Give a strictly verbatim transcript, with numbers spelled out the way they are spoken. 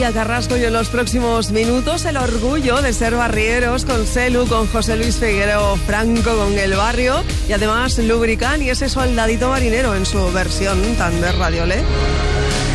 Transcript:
A Carrasco y en los próximos minutos el orgullo de ser barrieros con Selu, con José Luis Figueroa Franco, con El Barrio y además Lubricant y ese soldadito marinero en su versión tan de Radiolé.